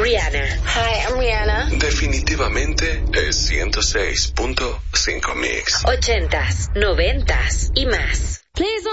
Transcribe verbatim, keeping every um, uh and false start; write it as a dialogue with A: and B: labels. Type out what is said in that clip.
A: Rihanna.
B: Hi, I'm Rihanna.
C: Definitivamente es ciento seis punto cinco Mix.
A: Ochentas, noventas y más.
B: Please